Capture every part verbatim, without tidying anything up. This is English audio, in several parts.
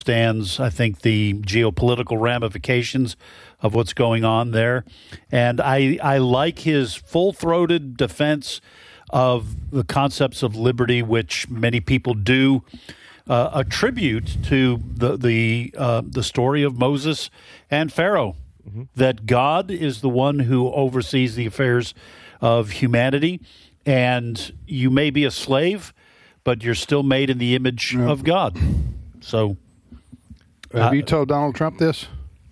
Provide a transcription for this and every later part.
understands, I think, the geopolitical ramifications of what's going on there. And I, I like his full-throated defense of the concepts of liberty, which many people do uh, attribute to the the uh, the story of Moses and Pharaoh, mm-hmm. that God is the one who oversees the affairs of humanity, and you may be a slave, but you're still made in the image yeah. of God. So, have uh, you told Donald Trump this?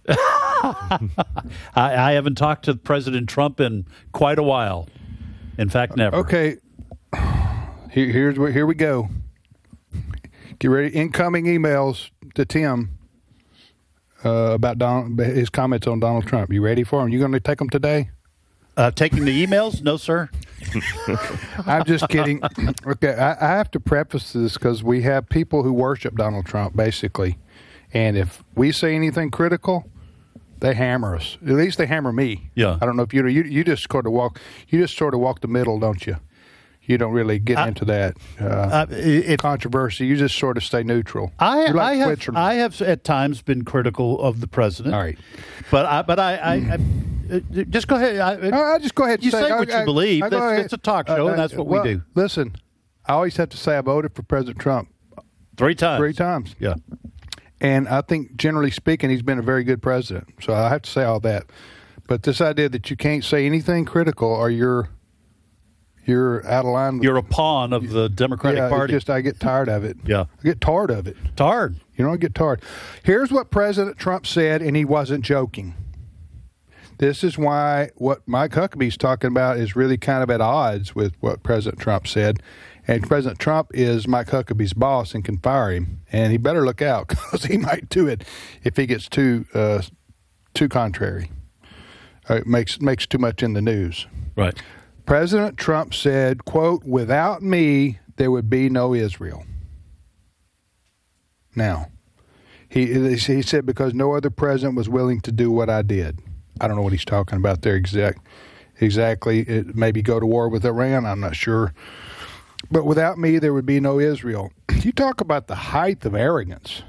I, I haven't talked to President Trump in quite a while. In fact, never. Okay, here, here's where here we go. Get ready. Incoming emails to Tim uh, about Donald, his comments on Donald Trump. You ready for them? You going to take them today? Uh, taking the emails? No, sir. I'm just kidding. Okay, I, I have to preface this because we have people who worship Donald Trump, basically. And if we say anything critical, they hammer us. At least they hammer me. Yeah. I don't know if you you you just sort of walk you just sort of walk the middle, don't you? You don't really get I, into that uh, uh, if, controversy. You just sort of stay neutral. I, like I have I have at times been critical of the president. All right, but I but I, I, I just go ahead. I, I just go ahead. And you say, say what I, you believe. I, That's, it's a talk show, uh, and that's what well, we do. Listen, I always have to say I voted for President Trump three times. Three times. Yeah. And I think, generally speaking, he's been a very good president. So I have to say all that. But this idea that you can't say anything critical or you're you're out of line. With, you're a pawn of the Democratic yeah, Party. Just I get tired of it. Yeah. I get tired of it. Tired. You know, I get tired. Here's what President Trump said, and he wasn't joking. This is why what Mike Huckabee's talking about is really kind of at odds with what President Trump said. And President Trump is Mike Huckabee's boss and can fire him. And he better look out because he might do it if he gets too uh, too contrary. Uh, it makes makes too much in the news. Right. President Trump said, quote, "Without me, there would be no Israel." Now, he he said because no other president was willing to do what I did. I don't know what he's talking about there exact, exactly. It, maybe go to war with Iran. I'm not sure. But without me, there would be no Israel. You talk about the height of arrogance.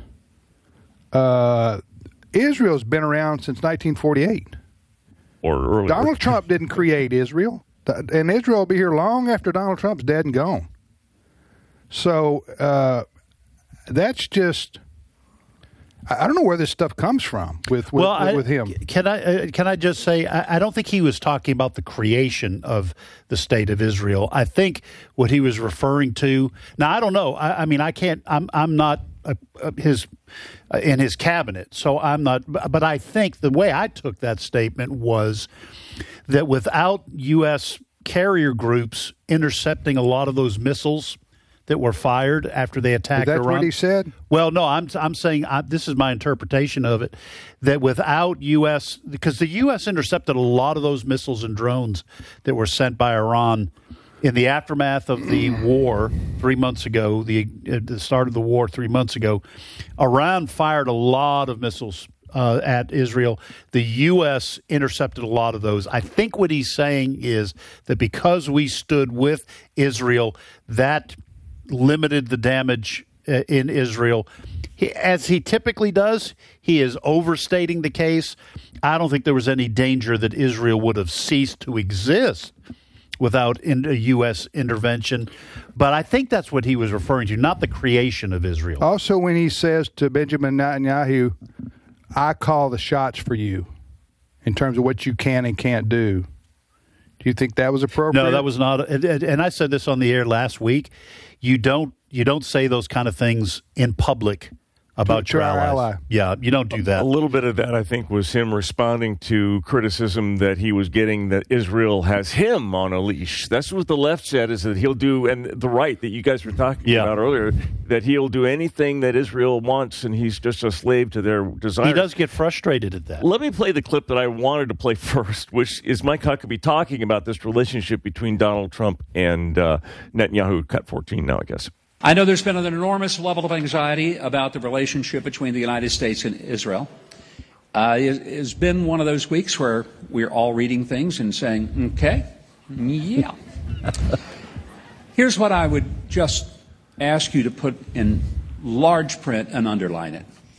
Uh, Israel's been around since nineteen forty-eight. Or earlier. Donald Trump didn't create Israel. And Israel will be here long after Donald Trump's dead and gone. So uh, that's just... I don't know where this stuff comes from with with, well, I, with him. Can I uh, can I just say I, I don't think he was talking about the creation of the state of Israel. I think what he was referring to. Now I don't know. I, I mean I can't. I'm I'm not uh, uh, his uh, in his cabinet, so I'm not. But I think the way I took that statement was that without U S carrier groups intercepting a lot of those missiles that were fired after they attacked Iran. That's Iran. what he said? Well, no, I'm I'm saying I, this is my interpretation of it, that without U S because the U S intercepted a lot of those missiles and drones that were sent by Iran in the aftermath of the war three months ago, the, uh, the start of the war three months ago. Iran fired a lot of missiles uh, at Israel. The U S intercepted a lot of those. I think what he's saying is that because we stood with Israel, that limited the damage uh, in Israel. He, as he typically does, he is overstating the case. I don't think there was any danger that Israel would have ceased to exist without in, a U S intervention. But I think that's what he was referring to, not the creation of Israel. Also, when he says to Benjamin Netanyahu, I call the shots for you in terms of what you can and can't do. Do you think that was appropriate? No, that was not. And I said this on the air last week. You don't you don't say those kind of things in public about to, your to allies. ally. Yeah, you don't do that. A little bit of that, I think, was him responding to criticism that he was getting that Israel has him on a leash. That's what the left said, is that he'll do, and the right that you guys were talking yeah. about earlier, that he'll do anything that Israel wants, and he's just a slave to their desires. He does get frustrated at that. Let me play the clip that I wanted to play first, which is Mike Huckabee talking about this relationship between Donald Trump and uh, Netanyahu. Cut fourteen now, I guess. I know there's been an enormous level of anxiety about the relationship between the United States and Israel. Uh, it, it's been one of those weeks where we're all reading things and saying, okay, yeah. Here's what I would just ask you to put in large print and underline it.